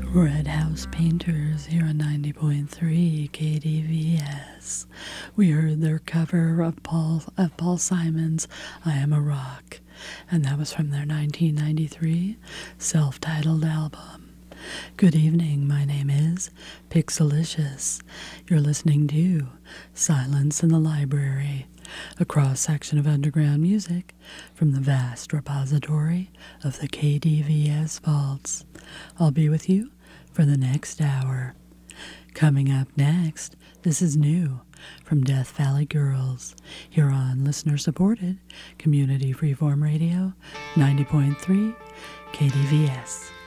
Red House Painters here on 90.3 KDVS. We heard their cover of Paul Simon's I Am a Rock, and that was from their 1993 self-titled album. Good evening, my name is Pixelicious. You're listening to Silence in the Library, a cross-section of underground music from the vast repository of the KDVS vaults. I'll be with you for the next hour. Coming up next, this is new from Death Valley Girls, here on listener-supported Community Freeform Radio, 90.3 KDVS.